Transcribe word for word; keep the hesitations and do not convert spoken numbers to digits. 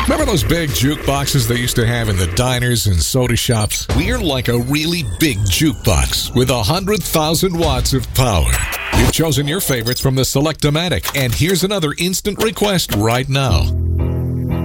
Remember those big jukeboxes they used to have in the diners and soda shops? We're like a really big jukebox with one hundred thousand watts of power. You've chosen your favorites from the Select-O-Matic, and here's another instant request right now.